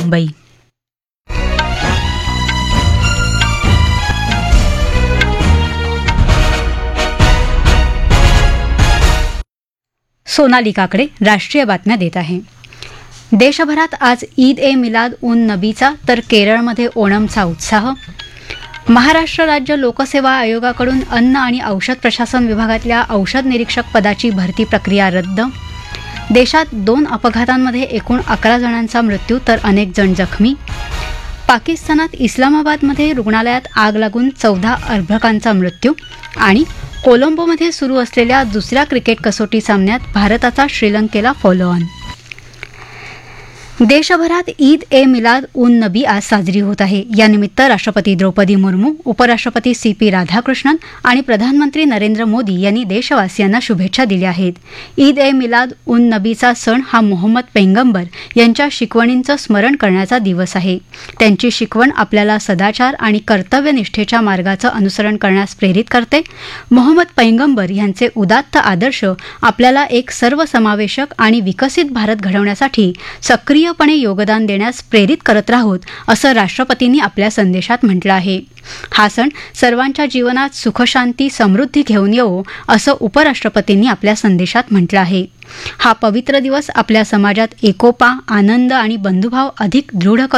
मुंबई. सोनाली काकडे राष्ट्रीय बातम्या देत आहे. देशभरात आज ईद ए मिलाद उन नबीचा तर केरळमध्ये ओणमचा उत्साह. महाराष्ट्र राज्य लोकसेवा आयोगाकडून अन्न आणि औषध प्रशासन विभागातल्या औषध निरीक्षक पदाची भरती प्रक्रिया रद्द. देशात 2 अपघातांमध्ये एकूण 11 जणांचा मृत्यू तर अनेक जण जखमी. पाकिस्तानात इस्लामाबादमध्ये रुग्णालयात आग लागून 14 अर्भकांचा मृत्यू. आणि कोलंबोमध्ये सुरू असलेल्या दुसऱ्या क्रिकेट कसोटी सामन्यात भारताचा श्रीलंकेला फॉलो ऑन. देशभरात ईद ए मिलाद उन नबी आज साजरी होत आहे. यानिमित्त राष्ट्रपती द्रौपदी मुर्मू, उपराष्ट्रपती CP राधाकृष्णन आणि प्रधानमंत्री नरेंद्र मोदी यांनी देशवासियांना शुभेच्छा दिल्या आहेत. ईद ए मिलाद उन नबीचा सण हा मोहम्मद पैगंबर यांच्या शिकवणींचं स्मरण करण्याचा दिवस आहे. त्यांची शिकवण आपल्याला सदाचार आणि कर्तव्यनिष्ठेच्या मार्गाचं अनुसरण करण्यास प्रेरित करते. मोहम्मद पैगंबर यांचे उदात्त आदर्श आपल्याला एक सर्वसमावेशक आणि विकसित भारत घडवण्यासाठी सक्रिय योगदान देण्यास प्रेरित करत राहोत, असं राष्ट्रपतींनी आपल्या संदेशात म्हटलं आहे. हा सण सर्वांच्या जीवनात सुखशांती समृद्धी घेऊन येवो, असं उपराष्ट्रपतींनी आपल्या संदेशात म्हटलं आहे. हा पवित्र दिवस आपल्या समाजात एकोपा, आनंद आणि बंधुभाव अधिक दृढ